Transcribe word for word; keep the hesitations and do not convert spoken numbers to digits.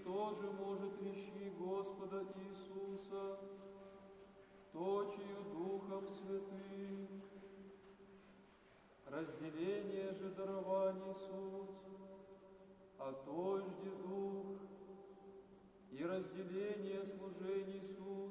кто же может речи Господа Иисуса, точию Духом Святым? Разделение же дарований суть, а тожде Дух, и разделение служений суть,